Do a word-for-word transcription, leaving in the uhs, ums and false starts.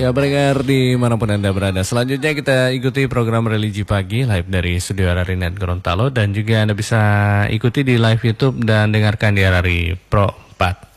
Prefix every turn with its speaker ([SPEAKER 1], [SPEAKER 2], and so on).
[SPEAKER 1] Ya, pendengar dimanapun Anda berada, selanjutnya kita ikuti program Religi Pagi live dari Studio R R I Net Gorontalo, dan juga Anda bisa ikuti di live YouTube dan dengarkan di R R I Pro empat.